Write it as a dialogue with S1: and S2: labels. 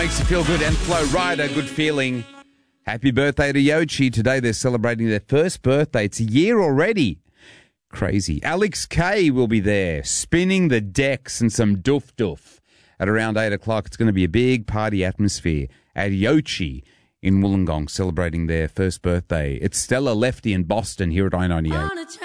S1: Makes you feel good. And Flo Rida, good feeling. Happy birthday to Yochi. Today they're celebrating their first birthday. It's a year already. Crazy. Alex K will be there, spinning the decks and some doof-doof. At around 8 o'clock, it's going to be a big party atmosphere at Yochi in Wollongong, celebrating their first birthday. It's Stella Lefty in Boston here at I-98.